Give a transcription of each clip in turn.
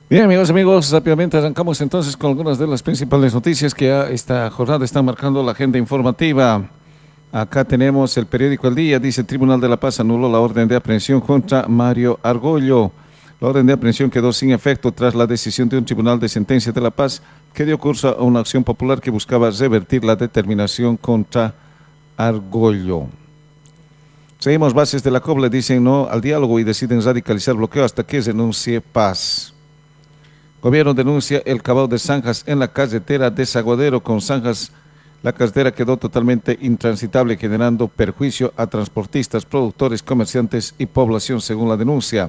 Bien, amigos, rápidamente arrancamos entonces con algunas de las principales noticias que esta jornada están marcando la agenda informativa. Acá tenemos el periódico El Día, dice el Tribunal de la Paz anuló la orden de aprehensión contra Mario Argollo. La orden de aprehensión quedó sin efecto tras la decisión de un tribunal de sentencia de La Paz que dio curso a una acción popular que buscaba revertir la determinación contra Argollo. Seguimos, bases de la COP dicen no al diálogo y deciden radicalizar bloqueo hasta que renuncie Paz. Gobierno denuncia el cavado de zanjas en la carretera Desaguadero. Con zanjas, la carretera quedó totalmente intransitable, generando perjuicio a transportistas, productores, comerciantes y población, según la denuncia.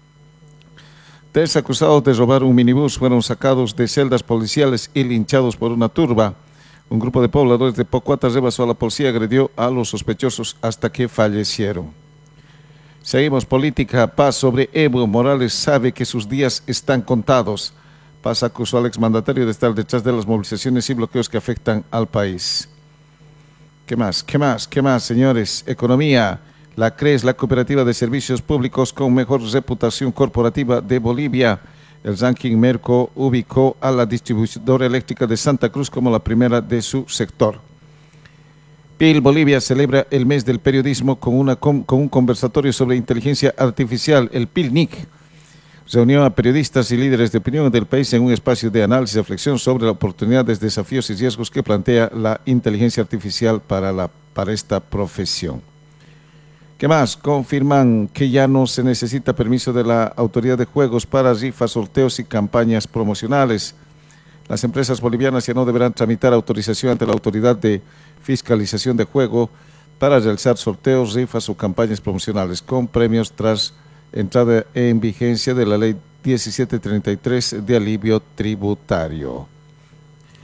3 acusados de robar un minibús fueron sacados de celdas policiales y linchados por una turba. Un grupo de pobladores de Pocuata rebasó a la policía y agredió a los sospechosos hasta que fallecieron. Seguimos, política. Paz sobre Evo Morales sabe que sus días están contados. Paz acusó al exmandatario de estar detrás de las movilizaciones y bloqueos que afectan al país. ¿Qué más, señores? Economía. La CRES, la Cooperativa de Servicios Públicos con mejor reputación corporativa de Bolivia. El ranking Merco ubicó a la distribuidora eléctrica de Santa Cruz como la primera de su sector. PIL Bolivia celebra el mes del periodismo con un conversatorio sobre inteligencia artificial. El PILNIC reunió a periodistas y líderes de opinión del país en un espacio de análisis y reflexión sobre las oportunidades, desafíos y riesgos que plantea la inteligencia artificial para esta profesión. ¿Qué más? Confirman que ya no se necesita permiso de la autoridad de juegos para rifas, sorteos y campañas promocionales. Las empresas bolivianas ya no deberán tramitar autorización ante la autoridad de fiscalización de juego para realizar sorteos, rifas o campañas promocionales con premios tras entrada en vigencia de la Ley 1733 de alivio tributario.